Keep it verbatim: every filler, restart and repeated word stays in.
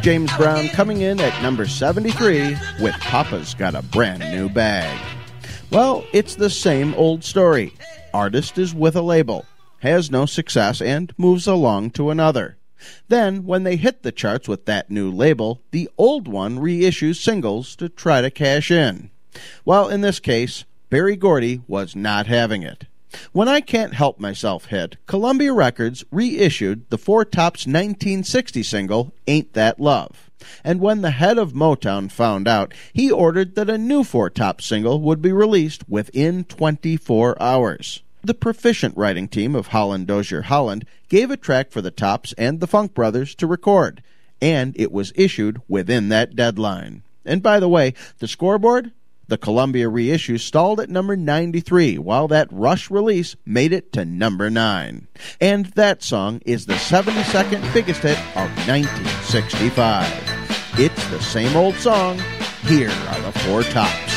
James Brown coming in at number seventy-three with Papa's Got a Brand New Bag. Well, it's the same old story. Artist is with a label, has no success, and moves along to another. Then, when they hit the charts with that new label, the old one reissues singles to try to cash in. Well, in this case, Berry Gordy was not having it. When I Can't Help Myself hit, Columbia Records reissued the Four Tops nineteen sixty single, Ain't That Love. And when the head of Motown found out, he ordered that a new Four Tops single would be released within twenty-four hours. The proficient writing team of Holland Dozier Holland gave a track for the Tops and the Funk Brothers to record, and it was issued within that deadline. And by the way, the scoreboard? The Columbia reissue stalled at number ninety-three, while that Rush release made it to number nine. And that song is the seventy-second biggest hit of nineteen sixty-five. It's the same old song. Here are the Four Tops.